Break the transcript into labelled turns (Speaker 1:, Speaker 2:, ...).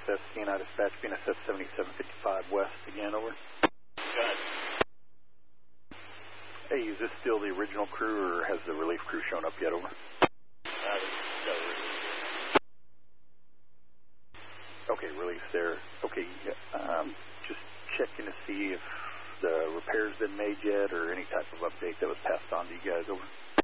Speaker 1: BNSF, CNI Dispatch, BNSF 7755 West again, over.
Speaker 2: Good.
Speaker 1: Hey, is this still the original crew, or has the relief crew shown up yet, over? Okay, relief there. Okay, just checking to see if the repair's been made yet, or any type of update that was passed on to you guys, over.